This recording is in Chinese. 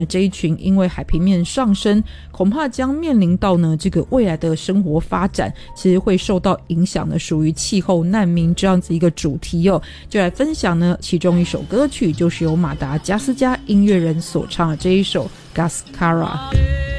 这一群因为海平面上升，恐怕将面临到呢这个未来的生活发展其实会受到影响的，属于气候难民这样子一个主题哦。就来分享呢其中一首歌曲，就是由马达加斯加音乐人所唱的这一首 Gascara。